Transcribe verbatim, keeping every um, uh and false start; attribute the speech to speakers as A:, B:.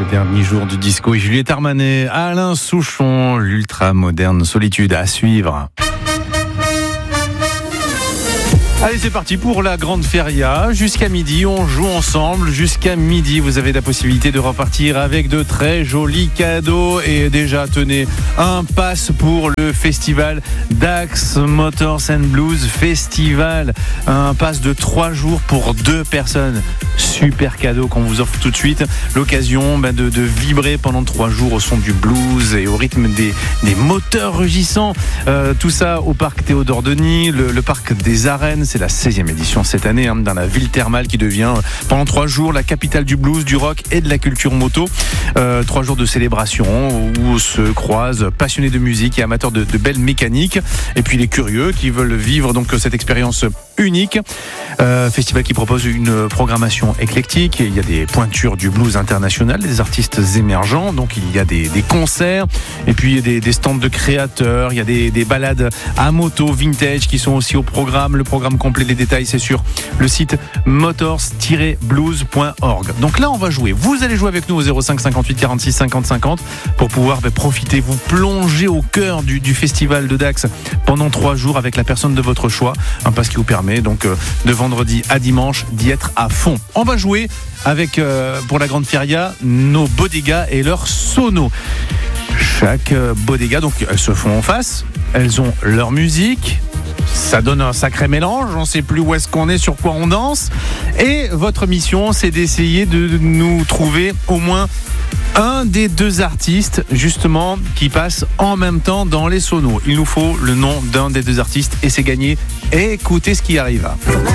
A: dernier jour du disco et Juliette Armanet, Alain Souchon, l'ultra moderne Solitude à suivre. Allez, c'est parti pour la grande feria. Jusqu'à midi, on joue ensemble. Jusqu'à midi, vous avez la possibilité de repartir avec de très jolis cadeaux. Et déjà, tenez, un pass pour le festival Dax Motors and Blues Festival. Un pass de trois jours pour deux personnes. Super cadeau qu'on vous offre tout de suite. L'occasion ben, de, de vibrer pendant trois jours au son du blues et au rythme des, des moteurs rugissants. Euh, tout ça au parc Théodore Denis, le, le parc des Arènes. C'est la seizième édition cette année, hein, dans la ville thermale qui devient pendant trois jours la capitale du blues, du rock et de la culture moto. Euh, trois jours de célébration où se croisent passionnés de musique et amateurs de, de belles mécaniques. Et puis les curieux qui veulent vivre donc cette expérience unique. Euh, festival qui propose une programmation éclectique. Il y a des pointures du blues international, des artistes émergents. Donc il y a des, des concerts et puis il y a des, des stands de créateurs. Il y a des, des balades à moto vintage qui sont aussi au programme. Le programme complet, les détails, c'est sur le site motors tiret blues point org. Donc là, on va jouer. Vous allez jouer avec nous au zéro cinq cinquante-huit quarante-six cinquante cinquante pour pouvoir bah, profiter, vous plonger au cœur du, du festival de Dax pendant trois jours avec la personne de votre choix. Un pass qui vous permet donc euh, de vendredi à dimanche d'y être à fond. On va jouer avec, euh, pour la grande feria, nos bodegas et leurs sonos. Chaque euh, bodega, donc elles se font en face, elles ont leur musique. Ça donne un sacré mélange, on ne sait plus où est-ce qu'on est, sur quoi on danse. Et votre mission, c'est d'essayer de nous trouver au moins un des deux artistes, justement, qui passent en même temps dans les sonos. Il nous faut le nom d'un des deux artistes et c'est gagné. Et écoutez ce qui arrive.